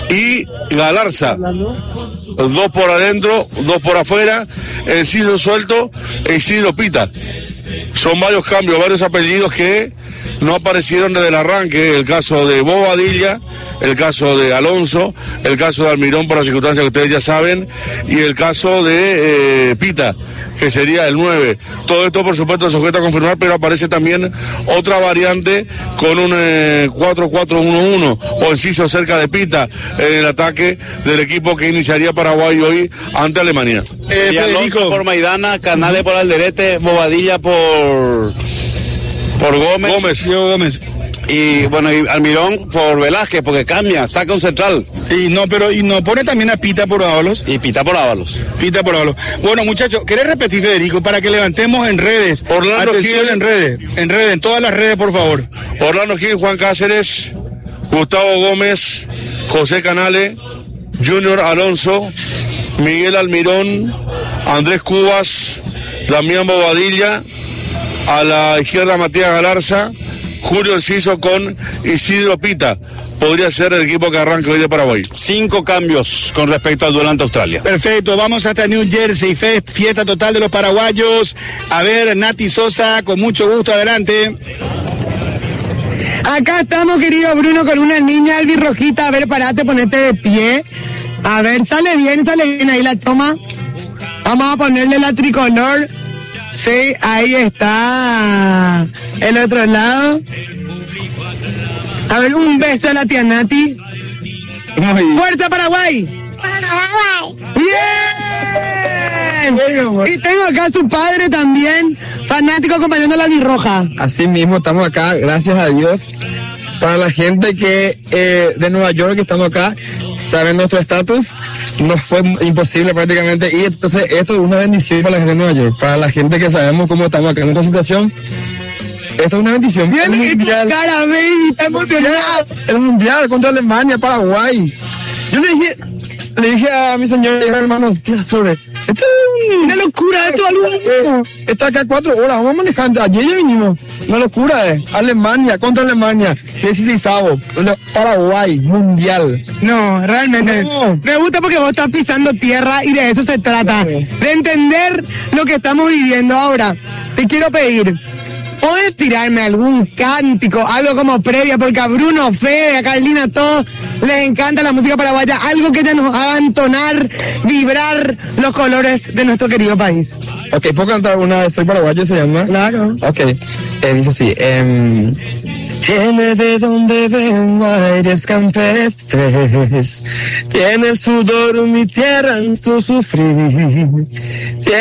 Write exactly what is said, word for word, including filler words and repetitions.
y Galarza, dos por adentro, dos por afuera, Enciso suelto e Isidro Pita. Son varios cambios, varios apellidos que no aparecieron desde el arranque. El caso de Bobadilla, el caso de Alonso, el caso de Almirón por las circunstancias que ustedes ya saben, y el caso de eh, Pita, que sería el nueve. Todo esto, por supuesto, sujeto a confirmar, pero aparece también otra variante con un eh, cuatro cuatro uno uno, o Enciso cerca de Pita en el ataque del equipo que iniciaría Paraguay hoy ante Alemania. Eh, y Alonso por Maidana, Canales por Alderete, Bobadilla por... por Gómez. Gómez. Diego Gómez. Y bueno, y Almirón por Velázquez, porque cambia, saca un central. Y no, pero y no pone también a Pita por Ábalos. Y Pita por Ábalos. Pita por Ábalos. Bueno, muchachos, ¿querés repetir, Federico, para que levantemos en redes? Orlando Atención Gil. en redes, en redes, en todas las redes, por favor. Orlando Gil, Juan Cáceres, Gustavo Gómez, José Canales, Junior Alonso, Miguel Almirón, Andrés Cubas, Damián Bobadilla, a la izquierda Matías Galarza, Julio Enciso con Isidro Pita. Podría ser el equipo que arranca hoy de Paraguay. Cinco cambios con respecto al duelo ante Australia. Perfecto, vamos hasta New Jersey, Fest, fiesta total de los paraguayos. A ver, Nati Sosa, con mucho gusto, adelante. Acá estamos, querido Bruno, con una niña albirrojita. A ver, parate, ponete de pie. A ver, sale bien, sale bien ahí la toma. Vamos a ponerle la tricolor. Sí, ahí está el otro lado. A ver, un beso a la tía Nati. ¡Fuerza Paraguay! Paraguay. ¡Bien! Y tengo acá a su padre también, fanático acompañando a la birroja. Así mismo, estamos acá, gracias a Dios. Para la gente que eh, de Nueva York que estamos acá, saben nuestro estatus, nos fue imposible prácticamente, y entonces esto es una bendición para la gente de Nueva York, para la gente que sabemos cómo estamos acá en nuestra situación. Esto es una bendición. Bien, el cara, baby, está emocionado. El mundial contra Alemania, Paraguay. Yo le dije, le dije a mi señor y hermano, tira sobre. Esto es una locura, esto es algo. Está acá cuatro horas, vamos manejando. Ayer ya vinimos. Una locura, eh. Alemania, contra Alemania. dieciséis, Paraguay, mundial. No, realmente. No. Me gusta porque vos estás pisando tierra y de eso se trata. De entender lo que estamos viviendo. Ahora, te quiero pedir. ¿Puedes tirarme algún cántico, algo como previa? Porque a Bruno, Fede, a Carlina, a todos les encanta la música paraguaya. Algo que ya nos haga entonar, vibrar los colores de nuestro querido país. Ok, ¿puedo cantar una de Soy Paraguayo, se llama? Claro. Ok, eh, dice así. Eh, Tiene de donde vengo aires campestres, tiene el sudor mi tierra en su sufrir.